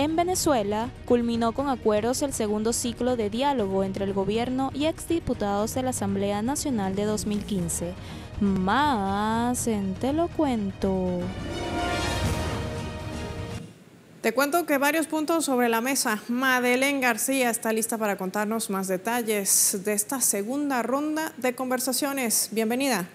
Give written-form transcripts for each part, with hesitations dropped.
En Venezuela, culminó con acuerdos el segundo ciclo de diálogo entre el gobierno y exdiputados de la Asamblea Nacional de 2015. Más en Te lo cuento. Te cuento que varios puntos sobre la mesa. Madeleine García está lista para contarnos más detalles de esta segunda ronda de conversaciones. Bienvenida.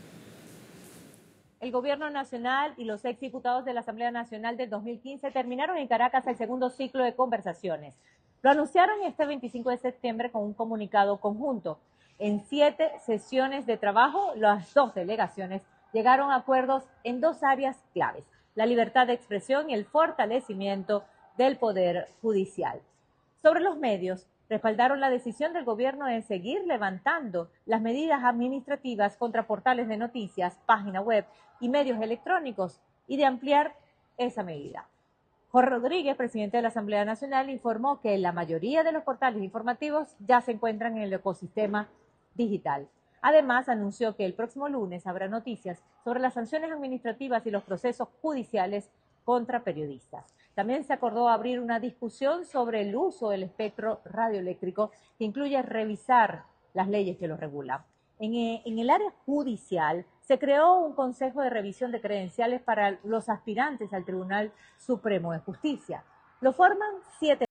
El Gobierno Nacional y los exdiputados de la Asamblea Nacional del 2015 terminaron en Caracas el segundo ciclo de conversaciones. Lo anunciaron este 25 de septiembre con un comunicado conjunto. En 7 sesiones de trabajo, las 2 delegaciones llegaron a acuerdos en 2 áreas claves: la libertad de expresión y el fortalecimiento del Poder Judicial. Sobre los medios, respaldaron la decisión del gobierno de seguir levantando las medidas administrativas contra portales de noticias, página web y medios electrónicos, y de ampliar esa medida. Jorge Rodríguez, presidente de la Asamblea Nacional, informó que la mayoría de los portales informativos ya se encuentran en el ecosistema digital. Además, anunció que el próximo lunes habrá noticias sobre las sanciones administrativas y los procesos judiciales contra periodistas. También se acordó abrir una discusión sobre el uso del espectro radioeléctrico, que incluye revisar las leyes que lo regulan. En el área judicial se creó un consejo de revisión de credenciales para los aspirantes al Tribunal Supremo de Justicia. Lo forman 7